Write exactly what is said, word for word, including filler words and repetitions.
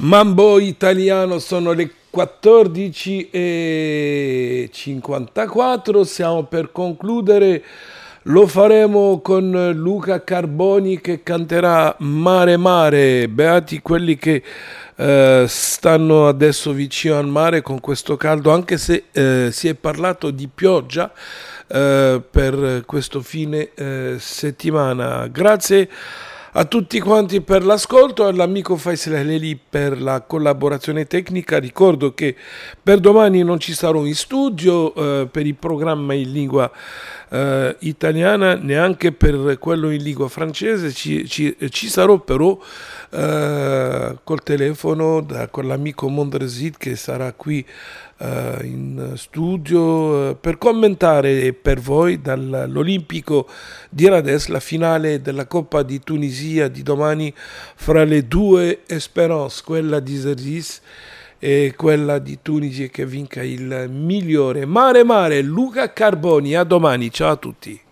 Mambo italiano, sono le quattordici e cinquantaquattro, stiamo per concludere, lo faremo con Luca Carboni che canterà Mare Mare, beati quelli che eh, stanno adesso vicino al mare con questo caldo, anche se eh, si è parlato di pioggia eh, per questo fine eh, settimana. Grazie a tutti quanti per l'ascolto e all'amico Faisal Haleli per la collaborazione tecnica. Ricordo che per domani non ci sarò in studio eh, per il programma in lingua eh, italiana, neanche per quello in lingua francese, ci, ci, ci sarò però eh, col telefono da, con l'amico Mondresit che sarà qui Uh, in studio uh, per commentare per voi dall'Olimpico di Rades la finale della Coppa di Tunisia di domani fra le due Espérance, quella di Zerzis e quella di Tunisi, che vinca il migliore. Mare Mare, Luca Carboni, a domani, ciao a tutti.